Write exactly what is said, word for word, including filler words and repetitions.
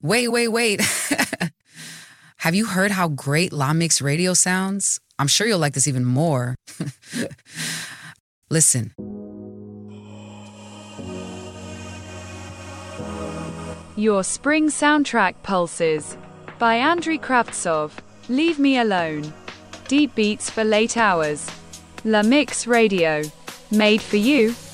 Wait, wait, wait. Have you heard how great La Mix Radio sounds? I'm sure you'll like this even more. Listen. Your Spring Soundtrack Pulses by Andriy Kravtsov. Leave Me Alone. Deep beats for late hours. La Mix Radio. Made for you.